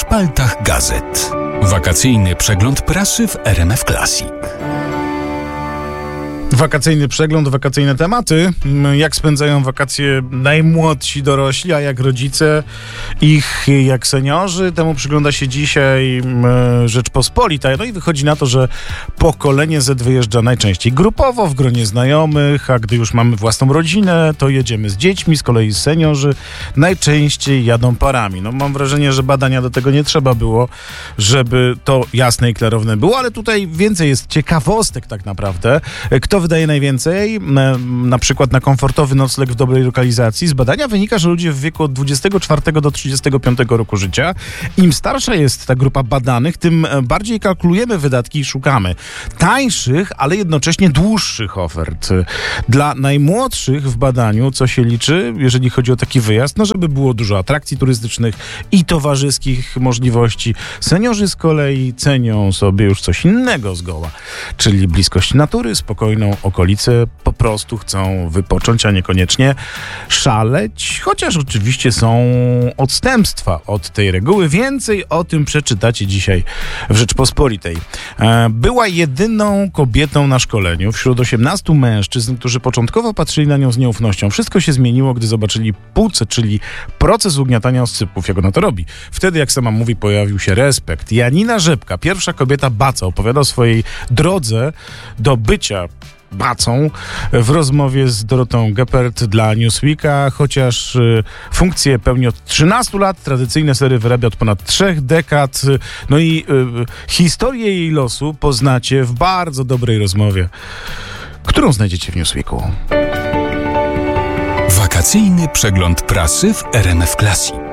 paltach gazet. Wakacyjny przegląd prasy w RMF Classic. Wakacyjny przegląd, wakacyjne tematy. Jak spędzają wakacje najmłodsi dorośli, a jak rodzice ich, jak seniorzy. Temu przygląda się dzisiaj Rzeczpospolita. No i wychodzi na to, że pokolenie Z wyjeżdża najczęściej grupowo, w gronie znajomych, a gdy już mamy własną rodzinę, to jedziemy z dziećmi, z kolei seniorzy najczęściej jadą parami. No mam wrażenie, że badania do tego nie trzeba było, żeby to jasne i klarowne było, ale tutaj więcej jest ciekawostek tak naprawdę. Kto wydaje najwięcej, na przykład na komfortowy nocleg w dobrej lokalizacji? Z badania wynika, że ludzie w wieku od 24 do 35 roku życia, im starsza jest ta grupa badanych, tym bardziej kalkulujemy wydatki i szukamy tańszych, ale jednocześnie dłuższych ofert. Dla najmłodszych w badaniu, co się liczy, jeżeli chodzi o taki wyjazd, no żeby było dużo atrakcji turystycznych i towarzyskich możliwości. Seniorzy z kolei cenią sobie już coś innego zgoła, czyli bliskość natury, spokojną okolicę, po prostu chcą wypocząć, a niekoniecznie szaleć, chociaż oczywiście są odstępstwa od tej reguły. Więcej o tym przeczytacie dzisiaj w Rzeczpospolitej. Była jedyną kobietą na szkoleniu wśród 18 mężczyzn, którzy początkowo patrzyli na nią z nieufnością. Wszystko się zmieniło, gdy zobaczyli płuce, czyli proces ugniatania oscypów, jak ona to robi. Wtedy, jak sama mówi, pojawił się respekt. Janina Rzepka, pierwsza kobieta baca, opowiada o swojej drodze do bycia bacą w rozmowie z Dorotą Geppert dla Newsweeka. Chociaż funkcję pełni od 13 lat, tradycyjne sery wyrabia od ponad 3 dekad. No i historię jej losu poznacie w bardzo dobrej rozmowie, którą znajdziecie w Newsweeku. Wakacyjny przegląd prasy w RMF Classic.